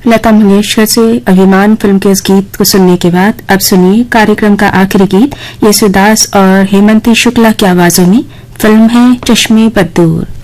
लता मंगेशकर से अभिमान फिल्म के इस गीत को सुनने के बाद अब सुनिए कार्यक्रम का आखिरी गीत येसुदास और हेमंती शुक्ला की आवाजों में। फिल्म है चश्मे बद्दूर।